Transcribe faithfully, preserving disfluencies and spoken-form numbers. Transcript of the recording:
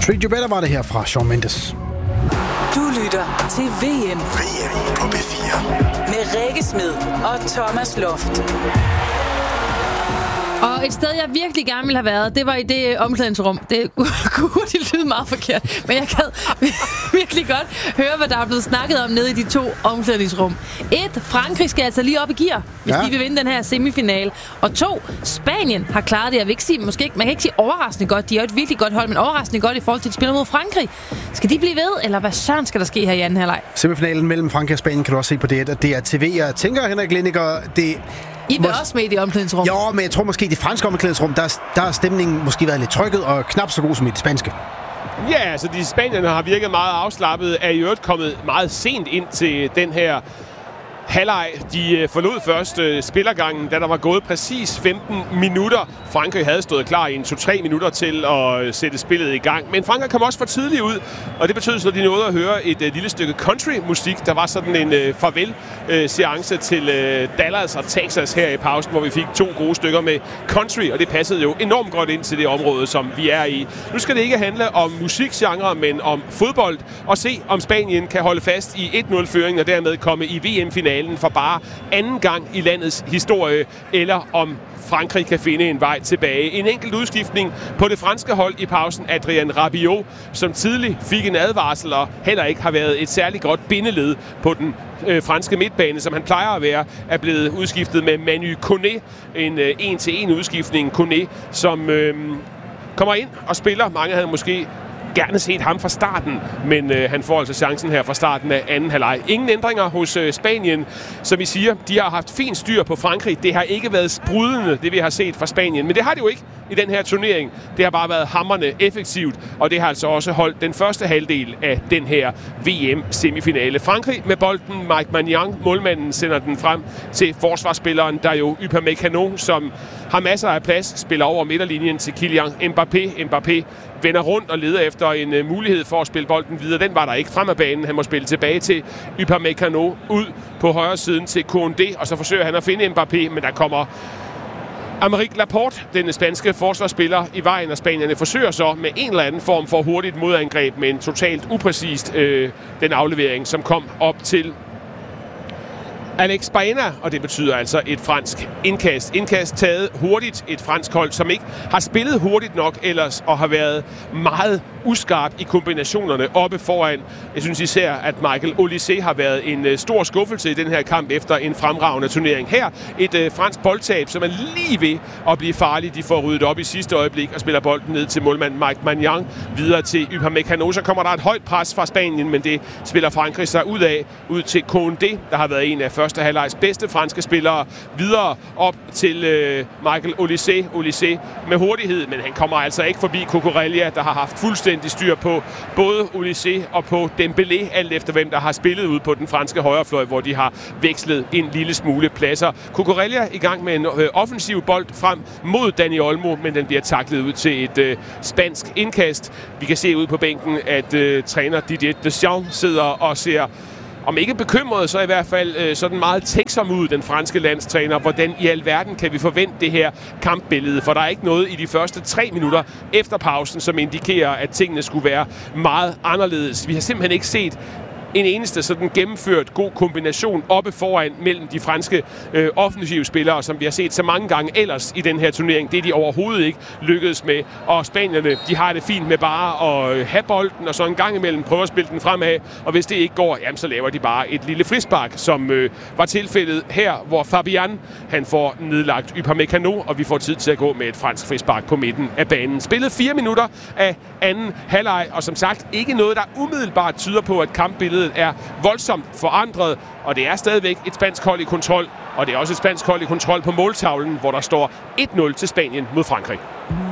Treat You Better var det her fra Shawn Mendes. Du lytter til V M. V M på B fire. Med Rikke Smed og Thomas Loft. Og et sted, jeg virkelig gerne ville have været, det var i det omklædningsrum. Det kunne hurtigt lyde meget forkert, men jeg kan virkelig godt høre, hvad der er blevet snakket om nede i de to omklædningsrum. Et, Frankrig skal altså lige op i gear, hvis ja. de vil vinde den her semifinale. Og to, Spanien har klaret det. Jeg vil ikke sige, måske ikke, man kan ikke sige overraskende godt. De er jo et virkelig godt hold, men overraskende godt i forhold til, at de spiller mod Frankrig. Skal de blive ved, eller hvad søren skal der ske her i anden halvleg? Semifinalen mellem Frankrig og Spanien kan du også se på det, at det er T V. Jeg tænker, Henrik Lindiger, det... I vil også med i det omklædningsrum. Jo, men jeg tror måske, i det franske omklædningsrum, der, der har stemningen måske været lidt trykket og knap så god som i det spanske. Ja, altså de spanierne har virket meget afslappet, er i øvrigt kommet meget sent ind til den her halvleg. De forlod først øh, spillergangen, da der var gået præcis femten minutter. Frankrig havde stået klar i en to tre minutter til at sætte spillet i gang. Men Frankrig kom også for tidligt ud, og det betød så, at de nåede at høre et øh, lille stykke country-musik. Der var sådan en øh, farvel-seance øh, til øh, Dallas og Texas her i pausen, hvor vi fik to gode stykker med country, og det passede jo enormt godt ind til det område, som vi er i. Nu skal det ikke handle om musikgenre, men om fodbold, og se, om Spanien kan holde fast i et nul-føringen og dermed komme i V M-finalen for bare anden gang i landets historie, eller om Frankrig kan finde en vej tilbage. En enkelt udskiftning på det franske hold i pausen, Adrien Rabiot, som tidligt fik en advarsel og heller ikke har været et særligt godt bindeled på den øh, franske midtbane, som han plejer at være, er blevet udskiftet med Manu Koné, en øh, en-til-en udskiftning. Koné, som øh, kommer ind og spiller. Mange havde måske gerne set ham fra starten, men øh, han får altså chancen her fra starten af anden halvleg. Ingen ændringer hos øh, Spanien. Som I siger, de har haft fint styr på Frankrig. Det har ikke været sprudlende, det vi har set fra Spanien, men det har det jo ikke i den her turnering. Det har bare været hamrende effektivt, og det har altså også holdt den første halvdel af den her V M-semifinale. Frankrig med bolden, Mike Maignan, målmanden, sender den frem til forsvarsspilleren Dayo Upamecano, som har masser af plads, spiller over midterlinjen til Kylian Mbappé. Mbappé vender rundt og leder efter en uh, mulighed for at spille bolden videre. Den var der ikke frem af banen. Han må spille tilbage til Upamecano, ud på højre siden til Koundé, og så forsøger han at finde Mbappé, men der kommer Aymeric Laporte, den spanske forsvarsspiller, i vejen, og spanierne forsøger så med en eller anden form for hurtigt modangreb, men totalt upræcist øh, den aflevering, som kom op til Alex Baena, og det betyder altså et fransk indkast. Indkast taget hurtigt, et fransk hold, som ikke har spillet hurtigt nok ellers, og har været meget uskarp i kombinationerne oppe foran. Jeg synes især, at Michael Olise har været en uh, stor skuffelse i den her kamp efter en fremragende turnering. Her et uh, fransk boldtab, som er lige ved at blive farlig. De får ryddet op i sidste øjeblik og spiller bolden ned til målmand Mike Maignan, videre til Upamecano. Så kommer der et højt pres fra Spanien, men det spiller Frankrig sig ud af, ud til Koundé, der har været en af første halvlegs bedste franske spillere, videre op til øh, Michael Olise. Olise med hurtighed, men han kommer altså ikke forbi Cucurella, der har haft fuldstændig styr på både Olise og på Dembélé, alt efter hvem der har spillet ud på den franske højrefløj, hvor de har vekslet en lille smule pladser. Cucurella i gang med en øh, offensiv bold frem mod Dani Olmo, men den bliver taklet ud til et øh, spansk indkast. Vi kan se ud på bænken, at øh, træner Didier Deschamps sidder og ser, om ikke bekymret, så i hvert fald øh, sådan meget tænksom ud, den franske landstræner. Hvordan i alverden kan vi forvente det her kampbillede? For der er ikke noget i de første tre minutter efter pausen, som indikerer, at tingene skulle være meget anderledes. Vi har simpelthen ikke set en eneste sådan gennemført god kombination oppe foran mellem de franske øh, offensive spillere, som vi har set så mange gange ellers i den her turnering. Det er de overhovedet ikke lykkedes med. Og spanierne, de har det fint med bare at have bolden, og så en gang imellem prøve at spille den fremad. Og hvis det ikke går, jamen, så laver de bare et lille frispark, som øh, var tilfældet her, hvor Fabian, han får nedlagt Upamecano, og vi får tid til at gå med et fransk frispark på midten af banen. Spillet fire minutter af anden halvleg, og som sagt ikke noget, der umiddelbart tyder på, at kampbilledet er voldsomt forandret, og det er stadigvæk et spansk hold i kontrol, og det er også et spansk hold i kontrol på måltavlen, hvor der står et nul til Spanien mod Frankrig.